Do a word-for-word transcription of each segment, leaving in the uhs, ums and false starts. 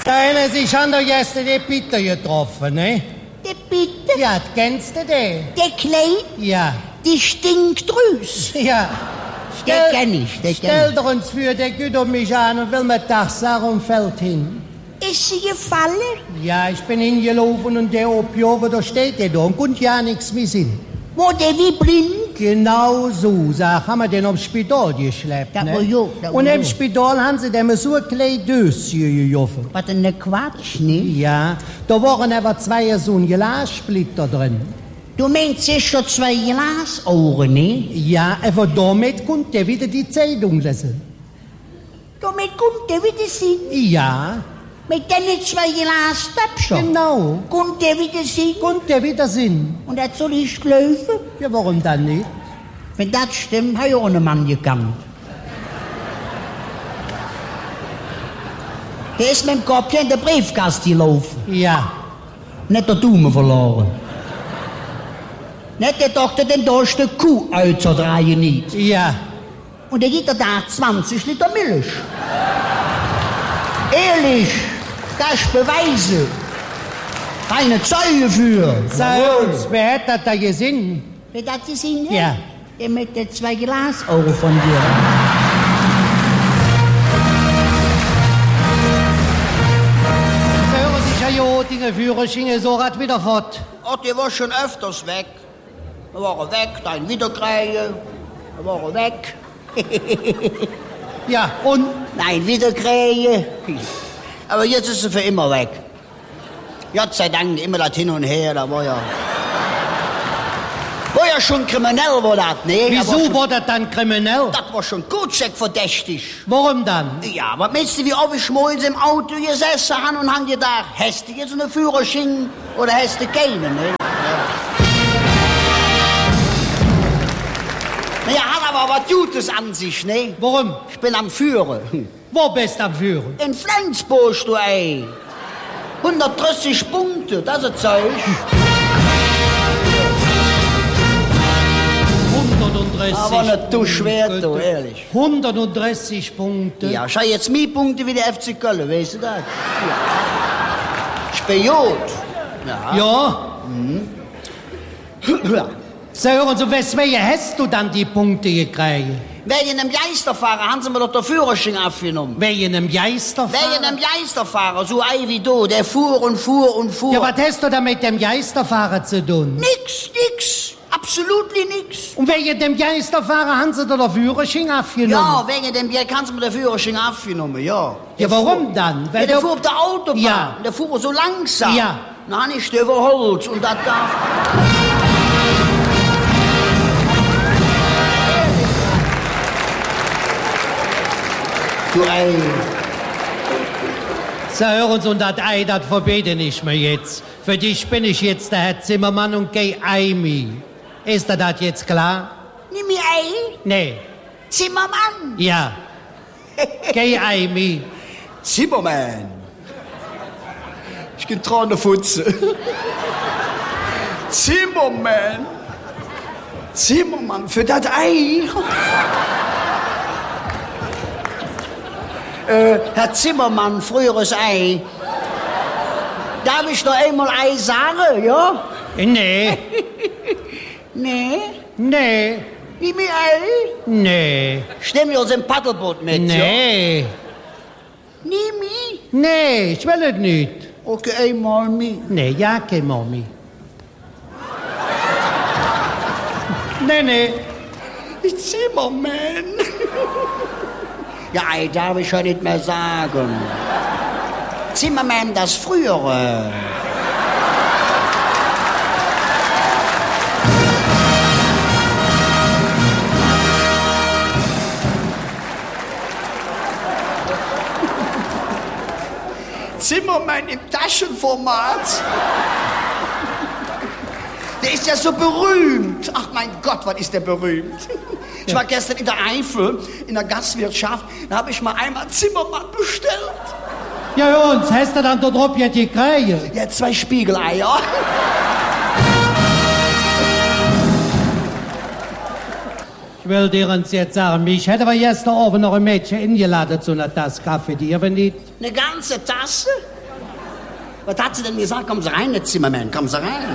Deine, Sie haben doch gestern den Peter getroffen, ne? Der Peter? Ja, kennst du den? Der Kleid? Ja. Die Stinkdrüs? Ja. Der kenn ich, der kenn Stell ich. doch uns für, der geht um mich an und will mir Tag und fällt hin. Ist sie gefallen? Ja, ich bin hingelaufen und der Opiover, da steht der da und kommt ja nichts mehr Sinn. Wo der wie blind? Genau so, sag, haben wir den aufs Spital geschleppt, Da ne? wo jo, da wo Und im jo. Spital haben sie dem so ein kleines Döschen gejoffen. Was denn ne Quatsch, ne? Ja, da waren aber zwei so ein Glassplitter drin. Du meinst, es schon zwei Glasohren, ne? Ja, aber damit konnte der wieder die Zeitung lesen. Damit kommt der wieder sehen. Ja, Mit den zwei Glasstöpfchen. genau. Kommt der wieder sehen. Konnte der wieder Sinn. Und das soll ich glauben? Ja, warum dann nicht? Wenn das stimmt, habe ich auch einen Mann gekannt. Der ist mit dem Kopf in der Briefkasten gelaufen. Ja. Nicht der Daumen verloren. Nicht der Doktor den durch die Kuh auszudrehen nicht. Ja. Und er gibt da zwanzig Liter Milch. Ehrlich, das ist Beweise. Keine Zeuge für. Sag uns, wer hat das da gesehen? Wer das gesehen hat? Ja. Der mit den zwei Glasohren von dir. Sie hören sich ja hier, die Führerschein, so rat wieder fort. Oh, der war schon öfters weg. Da war er weg, dann wieder kriegen. Da war er weg. Ja, und? Nein, wieder kriegen. Aber jetzt ist er für immer weg. Gott sei Dank, immer das hin und her, da war ja... War ja schon kriminell, war das, ne? Wieso das war, war das dann kriminell? das war schon gut verdächtig. Warum dann? Ja, was meinst du, wie oft ich morgens im Auto gesessen habe und haben gedacht, hast du jetzt einen Führerschein oder hast du keinen, ne? Naja, hat aber was Gutes an sich, ne? Warum? Ich bin am Führen. Wo bist du am Führen? In Flensburg, du ey. hundertdreißig Punkte, das ist Zeug. hundertdreißig Aber nicht zu schwer, Punkte. du, ehrlich. hundertdreißig Punkte. Ja, schau jetzt mehr Punkte wie der F C Köln, weißt du das? Ja. Ich bin gut. Ja. Ja. Mhm. Ja. So, hören Sie, weswegen hast du dann die Punkte gekriegt? Wegen einem Geisterfahrer haben sie mir doch den Führerschein abgenommen. Wegen einem Geisterfahrer? Wegen einem Geisterfahrer, so ein wie du, der fuhr und fuhr und fuhr. Ja, was hast du da mit dem Geisterfahrer zu tun? Nix, nix. Absolut nix. Und wegen dem Geisterfahrer haben sie da den Führerschein abgenommen? Ja, wegen dem Geld kannst du mir den Führerschein abgenommen, ja. Ja, warum dann? Ja, Weil der du- fuhr auf der Autobahn. Ja. Der fuhr so langsam. Ja. Dann hab ich den überholt und das darf... Du ey. So, hören Sie, und das Ei, das verbiete ich mir jetzt. Für dich bin ich jetzt der Herr Zimmermann und geh Eimi. Ist dir das jetzt klar? Nimm mir ein. Nee. Zimmermann. Ja. Geh Eimi. Zimmermann. Ich bin dran der Futze. Zimmermann. Zimmermann, für das Ei. äh, Herr Zimmermann, früheres Ei. Darf ich noch einmal Ei sagen, ja? Nee. Nee. Nee. Nimm mir Ei. Nee. Stimm mir aus dem Paddelboot mit, ja? Nee. Nimm mich. Nee, ich will es nicht. Okay, einmal mich. Nee, ja, kein Mami. Nee, nee. Zimmermann. Ja, Ei darf ich ja nicht mehr sagen. Zimmermann, das Frühere. Zimmermann im Taschenformat. Der ist ja so berühmt. Ach mein Gott, was ist der berühmt? Ich war gestern in der Eifel, in der Gastwirtschaft, da habe ich mal einmal Zimmermann bestellt. Ja, und hast du dann da drauf jetzt gekriegt? Ja, zwei Spiegeleier. Ich will dir uns jetzt sagen, mich hätte aber gestern Abend noch ein Mädchen eingeladen zu einer Tasse Kaffee, die aber nicht. Eine ganze Tasse? Was hat sie denn gesagt? Kommen Sie rein, jetzt Zimmermann, kommen Sie rein.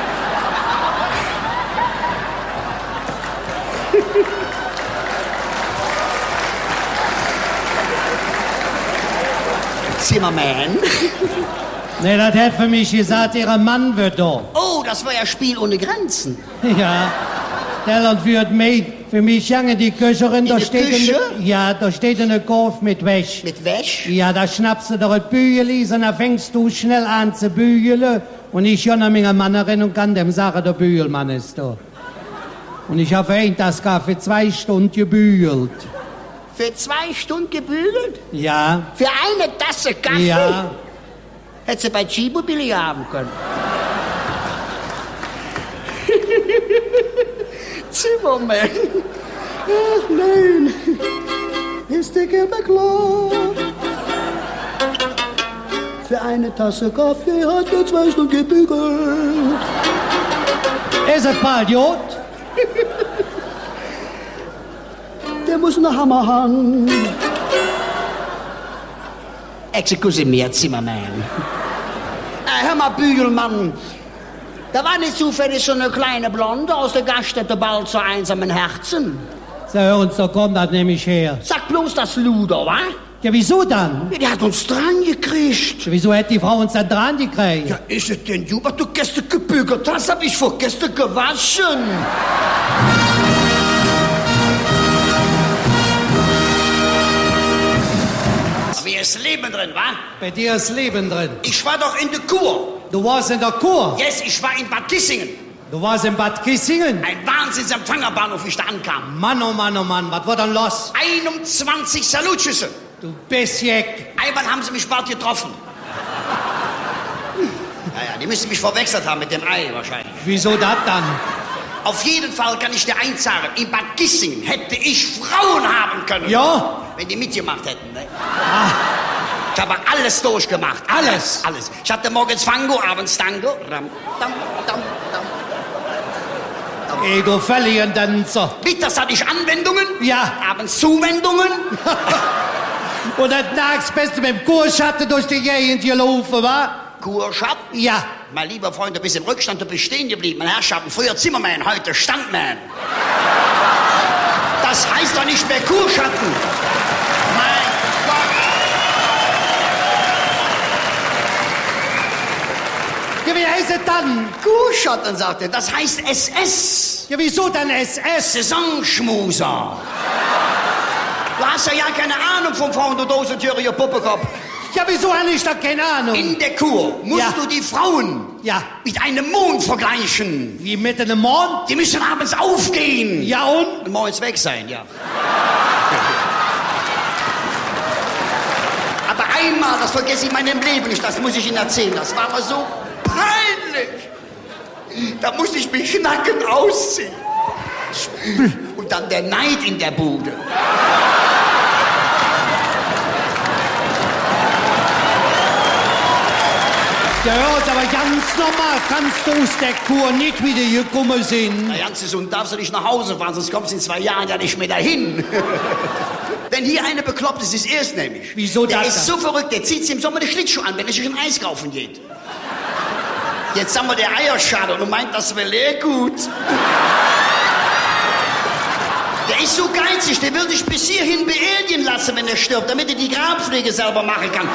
Zimmermann? Nee, das hat für mich gesagt, Ihr Mann wird da. Oh, das war ja Spiel ohne Grenzen. Ja, der wird mich, für mich jange die Köcherin, da der steht Küche? eine, ja, da steht eine Golf mit Wäsch. Mit Wäsch? Ja, da schnappst du doch ein Bügeli, und dann fängst du schnell an zu bügeln. Und ich schon an meiner Mannerin und kann dem sagen, der Bügelmann ist da. Und ich habe einen das für zwei Stunden gebügelt. Für zwei Stunden gebügelt? Ja. Für eine Tasse Kaffee? Ja. Hätte sie bei Chibo billig haben können. Zimmermann. Ach nein. Ist der Gelbe klar? Für eine Tasse Kaffee hat er zwei Stunden gebügelt. Ist ein paar Idiot? Der muss einen Hammer haben. Excuse me, Herr Zimmermann. Äh, hör mal, Bügelmann. Da war nicht zufällig so eine kleine Blonde aus der Gaststätte bald zu einsamen Herzen. So, hör uns doch, komm, das nehme ich her. Sag bloß das Luder, wa? Ja, wieso dann? Ja, die hat uns dran gekriegt. Wieso hätte die Frau uns dann dran gekriegt? Ja, ist es denn, du, was du gestern gebügelt hast, hab ich vor gestern gewaschen. Wie ist Leben drin, wa? Bei dir ist Leben drin. Ich war doch in der Kur. Du warst in der Kur. Yes, ich war in Bad Kissingen. Du warst in Bad Kissingen. Ein Wahnsinnsempfangerbahnhof, wie ich da ankam. Mann, oh Mann, oh Mann, was war dann los? einundzwanzig Salutschüsse. Du bist jeck. Einmal haben sie mich bald getroffen. Naja, die müssen mich verwechselt haben mit dem Ei wahrscheinlich. Wieso das dann? Auf jeden Fall kann ich dir eins sagen. In Bad Kissingen hätte ich Frauen haben können. Ja? Wenn die mitgemacht hätten, ne? Ah. Ich habe alles durchgemacht. Alles? Alles. Ich hatte morgens Fango, abends Tango. Ram, dam, dam, dam. Ey, du Verlierendänzer. Mittags hatte ich Anwendungen. Ja. Abends Zuwendungen. Und das nachts bist du mit dem Kurschatten durch die Gegend gelaufen, wa? Kurschat? Ja. Mein lieber Freund, du bist im Rückstand, du bist stehen geblieben. Mein Herrschaften, früher Zimmermann, heute Standmann. Das heißt doch nicht mehr Kurschatten. Mein Gott. Ja, wie heißt es dann? Kurschatten, sagt er. Das heißt S S. Ja, wieso dann S S? Saisonschmuser. Du hast ja ja keine Ahnung vom Frauen, du Dosentüriger Puppekopf. Ja, wieso habe ich da keine Ahnung? In der Kur musst Ja. du die Frauen Ja. mit einem Mond vergleichen. Wie mit einem Mond? Die müssen abends aufgehen. Ja und? Und morgens weg sein, ja. Aber einmal, das vergesse ich in meinem Leben nicht, das muss ich Ihnen erzählen, das war mir so peinlich. Da musste ich mich nackend ausziehen. Und dann der Neid in der Bude. Ja, hört, aber ganz normal kannst du aus der Kur nicht wieder gekommen sein. Na, ganz gesund darfst du nicht nach Hause fahren, sonst kommst du in zwei Jahren ja nicht mehr dahin. Wenn hier eine bekloppt ist, ist erst nämlich. Wieso der das ist dann? so verrückt, der zieht sich im Sommer den Schlittschuh an, wenn er sich ein Eis kaufen geht. Jetzt haben wir der Eierschade und meint, das wäre leer gut. Der ist so geizig, der will dich bis hierhin beerdigen lassen, wenn er stirbt, damit er die Grabpflege selber machen kann.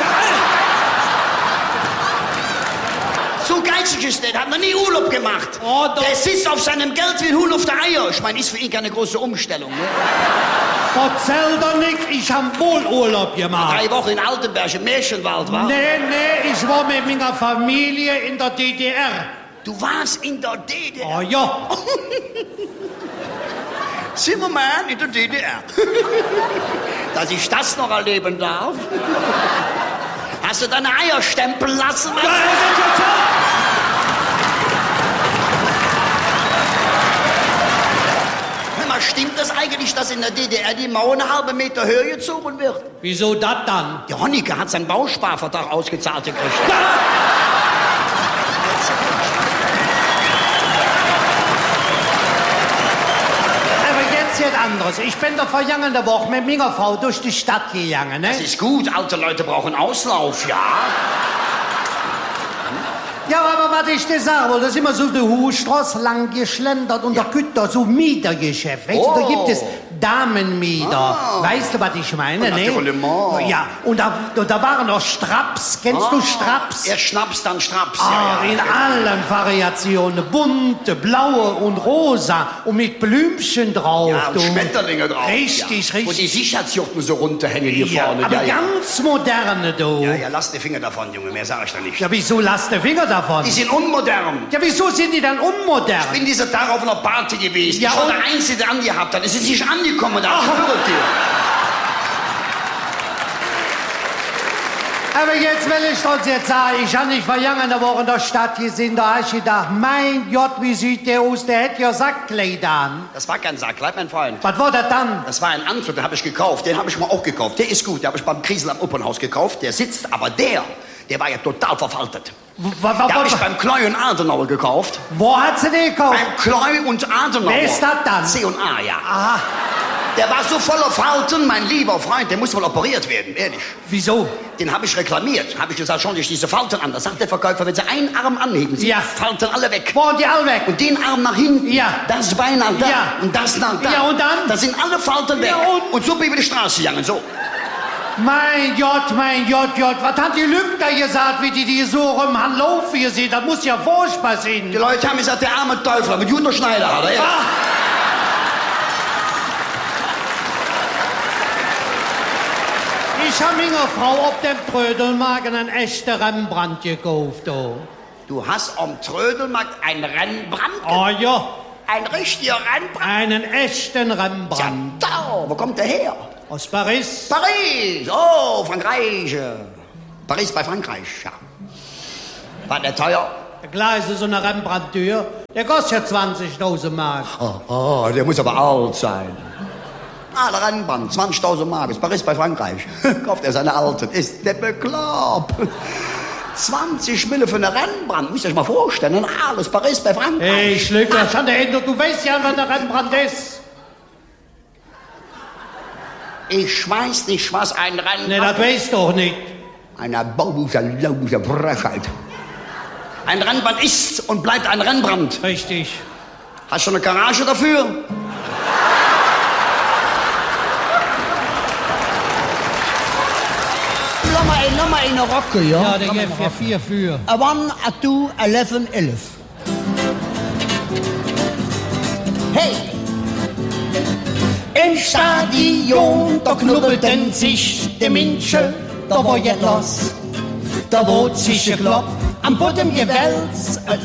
So geizig ist der, der hat noch nie Urlaub gemacht. Oh, doch. Der sitzt auf seinem Geld wie ein Huhn auf der Eier. Ich meine, ist für ihn keine große Umstellung. Ne? Erzähl doch nichts, ich hab wohl Urlaub gemacht. Drei Wochen in Altenberg im Märchenwald, wa? Nee, nee, ich war mit meiner Familie in der D D R. Du warst in der D D R. Oh ja. Zimmermann in der D D R. Dass ich das noch erleben darf. Hast du deine Eier stempeln lassen? Ja, ist jetzt Hör mal, stimmt das eigentlich, dass in der D D R die Mauer eine halbe Meter höher gezogen wird? Wieso das dann? Der Honecker hat seinen Bausparvertrag ausgezahlt gekriegt. Aber jetzt jetzt anderes. Ich bin doch vergangene Woche mit meiner Frau durch die Stadt gegangen, ne? Das ist gut, alte Leute brauchen Auslauf, ja. Ja, aber was ich dir sagen wollte, da sind wir so die Hochstraße lang geschlendert und ja. Da gibt da so Mietergeschäft. Weißt oh. du, da gibt es Damenmieter. Ah. Weißt du, was ich meine? Ne? Ja, und da, da waren noch Straps. Kennst ah. du Straps? Erst Schnaps, dann Straps. Ah, ja, ja. In allen Variationen. Bunte, blaue und rosa und mit Blümchen drauf. Ja, und Schmetterlinge drauf. Richtig, ja. richtig. Und die Sicherheitsjochten so runterhängen hier ja, vorne. Aber ja, ja. ganz moderne, du. Ja, ja, lass die Finger davon, Junge. Mehr sag ich da nicht. Ja, wieso lass die Finger davon? Die sind unmodern. Ja, wieso sind die dann unmodern? Ich bin dieser Tag auf einer Party gewesen. Ja, ich war der Einzige, der angehabt hat. Es ist nicht angekommen, da schwöre dir. Aber jetzt will ich uns jetzt sagen, ich habe nicht vergangene Woche in der Stadt gesehen, da habe ich gedacht, mein Gott, wie sieht der aus, der hätte ja Sackkleider an. Das war kein Sackkleid, mein Freund. Was war das dann? Das war ein Anzug, den habe ich gekauft, den habe ich mir auch gekauft. Der ist gut, den habe ich beim Kriesel am Opernhaus gekauft, der sitzt, aber der, der war ja total verfaltet. Was habe ich beim Kleu und Adenauer gekauft. Wo hat sie den gekauft? Beim Kleu und Adenauer. Wer ist das dann? C und A, ja. Aha. Der war so voller Falten, mein lieber Freund, der muss mal operiert werden, ehrlich. Wieso? Den habe ich reklamiert. Habe ich gesagt, schauen Sie sich diese Falten an. Da sagt der Verkäufer, wenn Sie einen Arm anheben, sind ja. die Falten alle weg. Wo und die alle weg? Und den Arm nach hinten, ja. das Bein nach da ja. und das nach da. Ja, und dann? Da sind alle Falten weg. Ja, und? und so bin ich über die Straße gegangen, so. Mein Gott, mein Gott, Gott, was hat die Lüge da gesagt, wie die die so rum laufen hier sehen? Das muss ja furchtbar sein. Die Leute haben gesagt, der arme Teufel, mit Jutta Schneider hat er, ja. Ah. Ich habe meiner Frau auf dem Trödelmarkt einen echten Rembrandt gekauft. Oh. Du hast am Trödelmarkt einen Rembrandt gekauft? Oh ja. Ein richtiger Rembrandt? Einen echten Rembrandt. Ja, da, wo kommt der her? Aus Paris. Paris, oh, Frankreich. Paris bei Frankreich, ja. War der teuer? Der Klar ist so eine Rembrandt-Tür. Der kostet ja zwanzigtausend Mark. Oh, oh, der muss aber alt sein. Ah, der Rembrandt, zwanzigtausend Mark, ist Paris bei Frankreich. Kauft er seine alten, ist der bekloppt. zwanzig Mille für eine Rembrandt, müsst ihr euch mal vorstellen. Alles Paris bei Frankreich. Hey, Schlücker, ah. Schon der Ende, du weißt ja, wann der Rembrandt ist. Ich weiß nicht, was ein Rembrandt... Nee, das weißt du doch nicht. Eine baubusche, laubusche Frechheit. Ein Rembrandt ist und bleibt ein Rembrandt. Richtig. Hast du eine Garage dafür? Nochmal in der Rocke, ja? Ja, der gibt ja vier für. A one, a two, a eleven, elf. Hey! Im Stadion, da knubbelten sich die Menschen, da war jetzt los. Da wurde sich gekloppt, am Boden gewälzt,